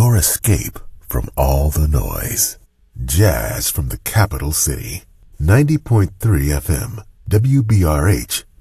your escape from all the noise. Jazz from the capital city. 90.3 FM, WBRH,